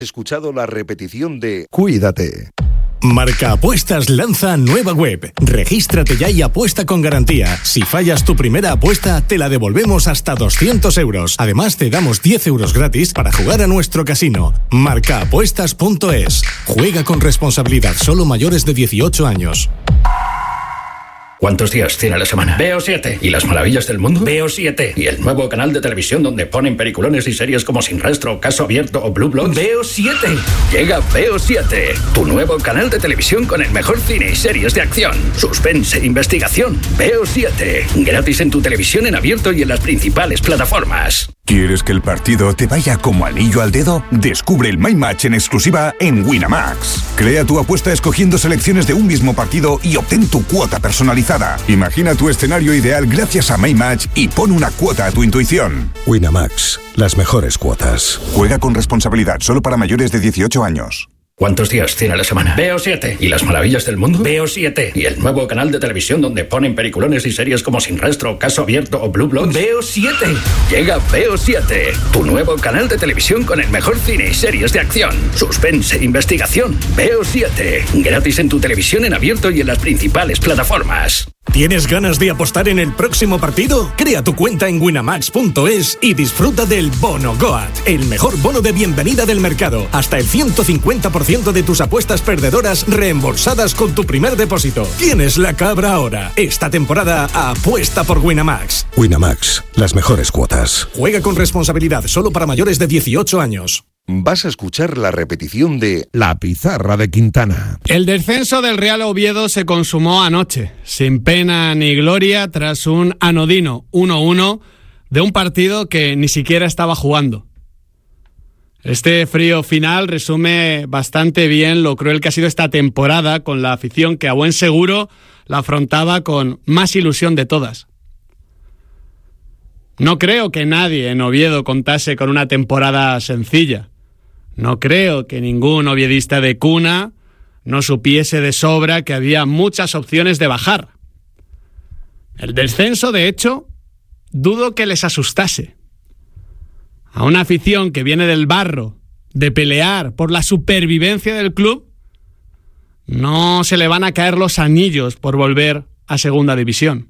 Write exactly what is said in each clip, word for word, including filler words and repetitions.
Escuchado la repetición de Cuídate. Marca Apuestas lanza nueva web. Regístrate ya y apuesta con garantía. Si fallas tu primera apuesta, te la devolvemos hasta doscientos euros. Además, te damos diez euros gratis para jugar a nuestro casino. marca apuestas punto es. Juega con responsabilidad. Solo mayores de dieciocho años. ¿Cuántos días tiene la semana? Veo siete. ¿Y las maravillas del mundo? Veo siete. ¿Y el nuevo canal de televisión donde ponen peliculones y series como Sin Rastro, Caso Abierto o Blue Bloods? Veo siete. Llega Veo siete, tu nuevo canal de televisión con el mejor cine y series de acción, suspense e investigación. Veo siete. Gratis en tu televisión en abierto y en las principales plataformas. ¿Quieres que el partido te vaya como anillo al dedo? Descubre el My Match en exclusiva en Winamax. Crea tu apuesta escogiendo selecciones de un mismo partido y obtén tu cuota personalizada. Imagina tu escenario ideal gracias a My Match y pon una cuota a tu intuición. Winamax, las mejores cuotas. Juega con responsabilidad, solo para mayores de dieciocho años. ¿Cuántos días tiene la semana? Veo siete. ¿Y las maravillas del mundo? Veo siete. ¿Y el nuevo canal de televisión donde ponen peliculones y series como Sin Rastro, Caso Abierto o Blue Bloods? Veo siete. Llega Veo siete, tu nuevo canal de televisión con el mejor cine y series de acción, suspense e investigación. Veo siete. Gratis en tu televisión en abierto y en las principales plataformas. ¿Tienes ganas de apostar en el próximo partido? Crea tu cuenta en winamax punto es y disfruta del Bono Goat, el mejor bono de bienvenida del mercado. Hasta el ciento cincuenta por ciento de tus apuestas perdedoras reembolsadas con tu primer depósito. Tienes la cabra ahora. Esta temporada apuesta por Winamax. Winamax, las mejores cuotas. Juega con responsabilidad, solo para mayores de dieciocho años. Vas a escuchar la repetición de La Pizarra de Quintana. El descenso del Real Oviedo se consumó anoche, sin pena ni gloria, tras un anodino uno uno de un partido que ni siquiera estaba jugando. Este frío final resume bastante bien lo cruel que ha sido esta temporada, con la afición que a buen seguro la afrontaba con más ilusión de todas. No creo que nadie en Oviedo contase con una temporada sencilla. No creo que ningún oviedista de cuna no supiese de sobra que había muchas opciones de bajar. El descenso, de hecho, dudo que les asustase. A una afición que viene del barro de pelear por la supervivencia del club, no se le van a caer los anillos por volver a segunda división.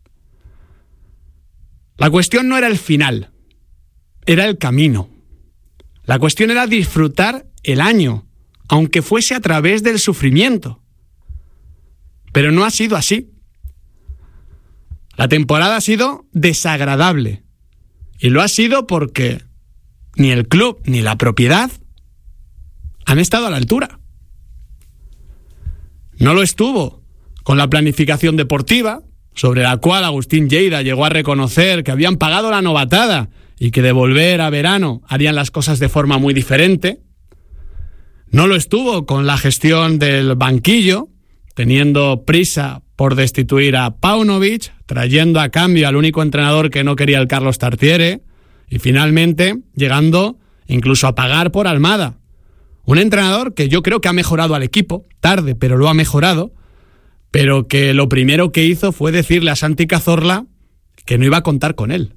La cuestión no era el final, era el camino. La cuestión era disfrutar el año, aunque fuese a través del sufrimiento. Pero no ha sido así. La temporada ha sido desagradable. Y lo ha sido porque ni el club ni la propiedad han estado a la altura. No lo estuvo con la planificación deportiva, sobre la cual Agustín Lleida llegó a reconocer que habían pagado la novatada y que de volver a verano harían las cosas de forma muy diferente. No lo estuvo con la gestión del banquillo, teniendo prisa por destituir a Paunovic, trayendo a cambio al único entrenador que no quería el Carlos Tartiere, y finalmente llegando incluso a pagar por Almada. Un entrenador que yo creo que ha mejorado al equipo, tarde, pero lo ha mejorado, pero que lo primero que hizo fue decirle a Santi Cazorla que no iba a contar con él.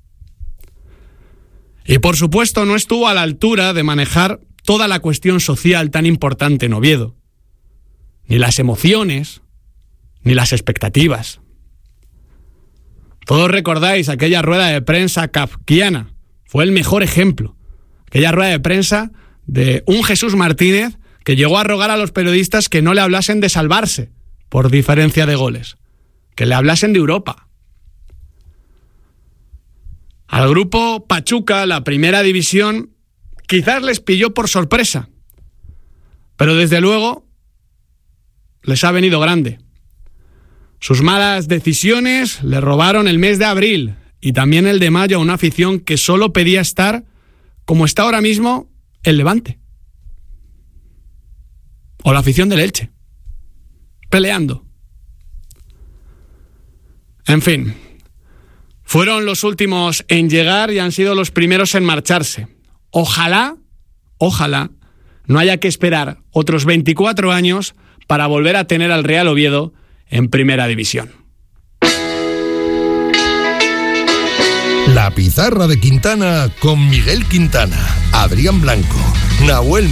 Y por supuesto no estuvo a la altura de manejar toda la cuestión social tan importante en Oviedo. Ni las emociones, ni las expectativas. Todos recordáis aquella rueda de prensa kafkiana. Fue el mejor ejemplo. Aquella rueda de prensa de un Jesús Martínez que llegó a rogar a los periodistas que no le hablasen de salvarse por diferencia de goles, que le hablasen de Europa. Al grupo Pachuca, la primera división, quizás les pilló por sorpresa, pero desde luego les ha venido grande. Sus malas decisiones le robaron el mes de abril y también el de mayo a una afición que solo pedía estar como está ahora mismo el Levante. O la afición del Elche. Peleando. En fin, fueron los últimos en llegar y han sido los primeros en marcharse. Ojalá, ojalá, no haya que esperar otros veinticuatro años para volver a tener al Real Oviedo en primera división. La La Pizarra de Quintana con Miguel Quintana, Adrián Blanco, Nahuel